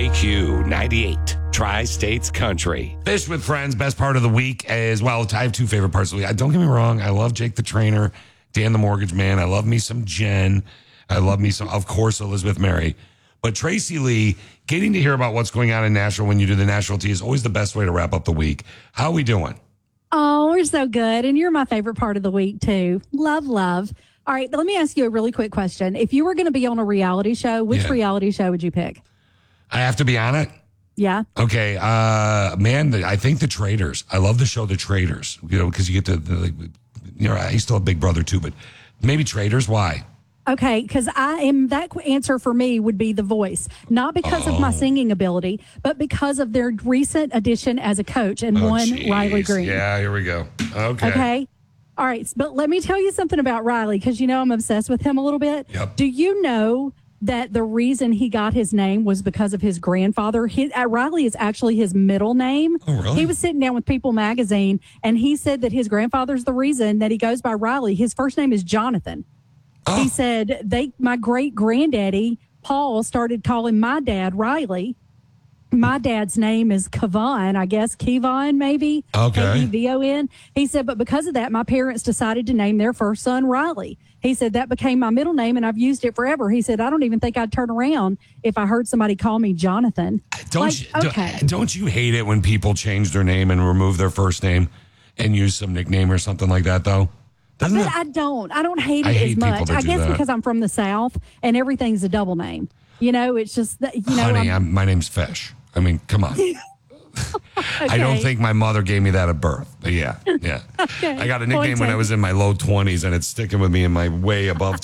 WJQ 98, Tri-States Country. Fish with Friends, best part of the week as well. I have two favorite parts of the week. Don't get me wrong. I love Jake the Trainer, Dan the Mortgage Man. I love me some Jen. I love me some, of course, Elizabeth Mary. But Tracy Lee, getting to hear about what's going on in Nashville when you do the Nashville Tea is always the best way to wrap up the week. How are we doing? Oh, we're so good. And you're my favorite part of the week, too. Love, love. All right, let me ask you a really quick question. If you were going to be on a reality show, which reality show would you pick? I have to be on it? Yeah. Okay. Man, I think The Traitors. I love the show The Traitors, because you get to, I still have Big Brother too, but maybe Traitors. Why? Okay, because that answer for me would be The Voice, not because of my singing ability, but because of their recent addition as a coach and Riley Green. Yeah, here we go. Okay. All right, but let me tell you something about Riley, because I'm obsessed with him a little bit. Yep. Do you know that the reason he got his name was because of his grandfather? Riley is actually his middle name. Oh, really? He was sitting down with People magazine, and he said that his grandfather's the reason that he goes by Riley. His first name is Jonathan. Oh. He said my great-granddaddy, Paul, started calling my dad Riley. My dad's name is Kevon, I guess. Kevon, maybe. Okay. Kevon. He said, but because of that, my parents decided to name their first son Riley. He said, that became my middle name, and I've used it forever. He said, I don't even think I'd turn around if I heard somebody call me Jonathan. Don't you hate it when people change their name and remove their first name and use some nickname or something like that, though? I don't hate it as much. I guess because I'm from the South, and everything's a double name. It's just that, Honey, my name's Fish. I mean, come on. Okay. I don't think my mother gave me that at birth. But yeah. Okay. I got a nickname when I was in my low 20s, and it's sticking with me in my way above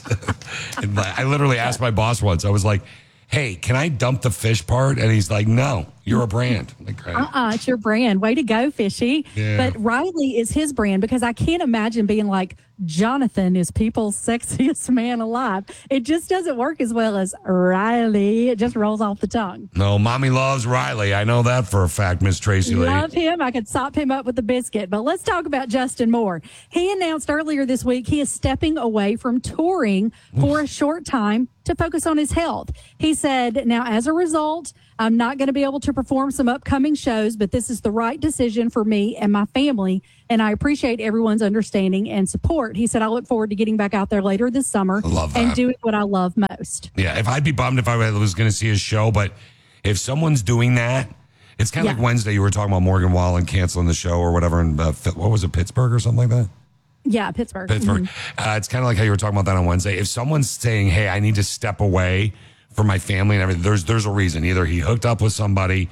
20s. And I literally asked my boss once, I was like, hey, can I dump the fish part? And he's like, no, you're a brand. I'm like, it's your brand. Way to go, Fishy. Yeah. But Riley is his brand, because I can't imagine being like, Jonathan is people's sexiest man alive. It just doesn't work as well as Riley. It just rolls off the tongue. No, mommy loves Riley. I know that for a fact, Miss Tracy Lee. Love him. I could sop him up with a biscuit. But let's talk about Justin Moore. He announced earlier this week he is stepping away from touring for a short time to focus on his health. He said, now, as a result, I'm not going to be able to perform some upcoming shows, but this is the right decision for me and my family, and I appreciate everyone's understanding and support. He said, I look forward to getting back out there later this summer and doing what I love most. Yeah, if I'd be bummed if I was going to see his show, but if someone's doing that, it's kind of like Wednesday, you were talking about Morgan Wallen canceling the show or whatever, in what was it, Pittsburgh or something like that? Yeah, Pittsburgh. Mm-hmm. It's kind of like how you were talking about that on Wednesday. If someone's saying, hey, I need to step away for my family and everything, there's a reason. Either he hooked up with somebody,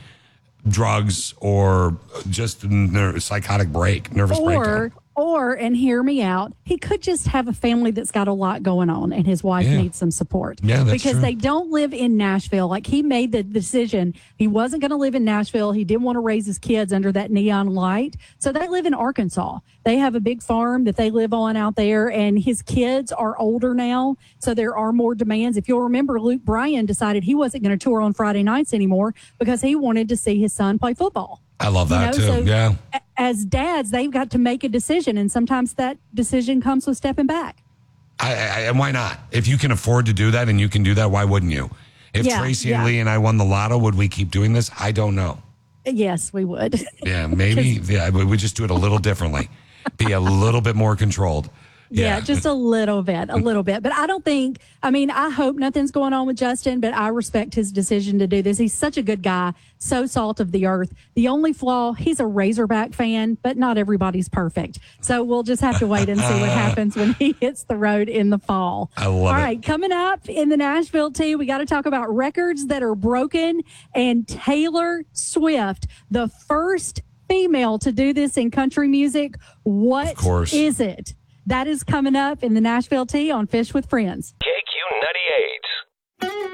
drugs, or just a psychotic break, nervous breakdown. And hear me out, he could just have a family that's got a lot going on, and his wife needs some support. Yeah, that's because true. They don't live in Nashville. Like, he made the decision. He wasn't going to live in Nashville. He didn't want to raise his kids under that neon light. So they live in Arkansas. They have a big farm that they live on out there, and his kids are older now, so there are more demands. If you'll remember, Luke Bryan decided he wasn't going to tour on Friday nights anymore because he wanted to see his son play football. I love that too. So yeah. As dads, they've got to make a decision, and sometimes that decision comes with stepping back. And why not? If you can afford to do that and you can do that, why wouldn't you? If Tracy and Lee and I won the lotto, would we keep doing this? I don't know. Yes, we would. Yeah, maybe. We just do it a little differently. Be a little bit more controlled. Yeah, just a little bit. But I hope nothing's going on with Justin, but I respect his decision to do this. He's such a good guy, so salt of the earth. The only flaw, he's a Razorback fan, but not everybody's perfect. So we'll just have to wait and see what happens when he hits the road in the fall. I love it. All right, coming up in the Nashville Tea, we got to talk about records that are broken, and Taylor Swift, the first female to do this in country music. What is it? That is coming up in the Nashville Tea on Fish with Friends.